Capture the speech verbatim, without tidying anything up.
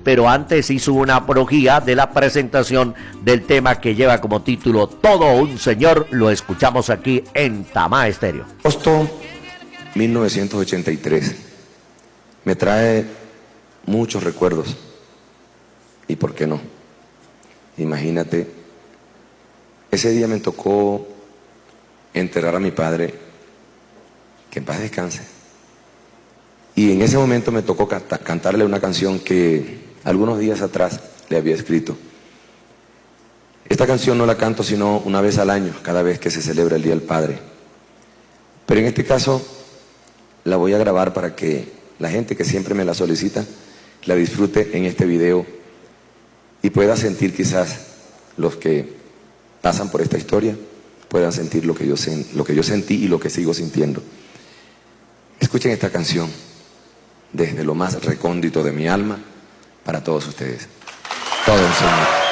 pero antes hizo una apología de la presentación del tema que lleva como título Todo un Señor. Lo escuchamos aquí en Tamá Estéreo. Agosto mil novecientos ochenta y tres me trae muchos recuerdos. ¿Y por qué no? Imagínate, ese día me tocó enterrar a mi padre, que en paz descanse. Y en ese momento me tocó canta, cantarle una canción que algunos días atrás le había escrito. Esta canción no la canto sino una vez al año, cada vez que se celebra el Día del Padre. Pero en este caso la voy a grabar para que la gente que siempre me la solicita la disfrute en este video y pueda sentir, quizás los que pasan por esta historia puedan sentir lo que yo, lo que yo sentí y lo que sigo sintiendo. Escuchen esta canción desde lo más recóndito de mi alma para todos ustedes. Todo un Señor.